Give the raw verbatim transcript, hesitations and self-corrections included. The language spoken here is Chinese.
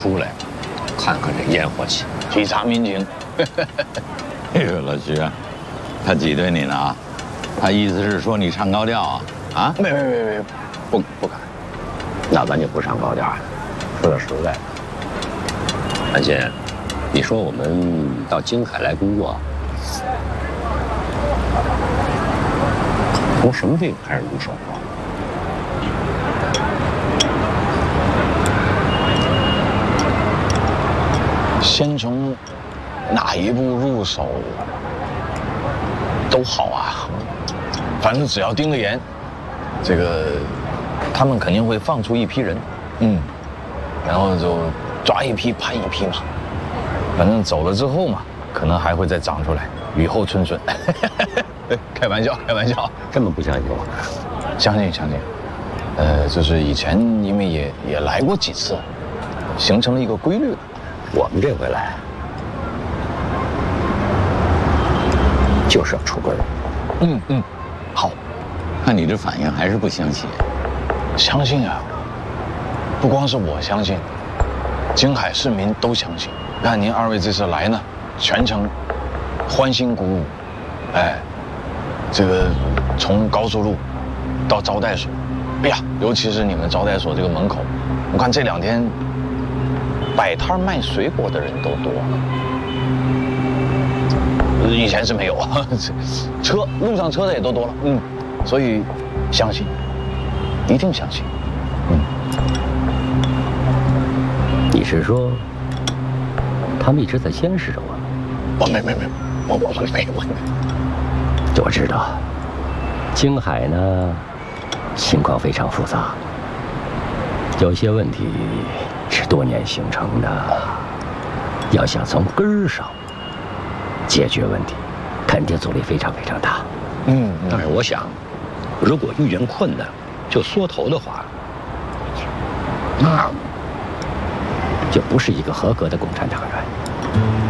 出来，看看这烟火气， 体察民情。 哎呦，老徐，他挤兑你呢？他意思是说你唱高调啊？啊？ 没没没没，不不敢。 那咱就不上高调。说点实在的，安心，你说我们到京海来工作，从什么地方开始入手啊？ 先从哪一步入手都好啊，反正只要盯得严，这个他们肯定会放出一批人，嗯，然后就抓一批判一批嘛，反正走了之后嘛，可能还会再长出来，雨后春笋。开玩笑，开玩笑， 这么不相信我？ 相信相信，呃，就是以前因为也也来过几次，形成了一个规律。 我们这回来就是要出根儿。 嗯嗯，好， 看你这反应还是不相信？ 相信啊！不光是我相信，京海市民都相信。看您二位这次来呢，全程欢欣鼓舞，哎，这个从高速路到招待所，哎呀，尤其是你们招待所这个门口，我看这两天。 摆摊卖水果的人都多，以前是没有啊。车路上车的也都多了，嗯，所以相信，一定相信，嗯。 你是说，他们一直在监视着我？ 我没没没，我我我没我没。 我知道，京海呢，情况非常复杂，有些问题。 是多年形成的，要想从根儿上解决问题，肯定阻力非常非常大。嗯，但是我想，如果遇见困难就缩头的话，那就不是一个合格的共产党员。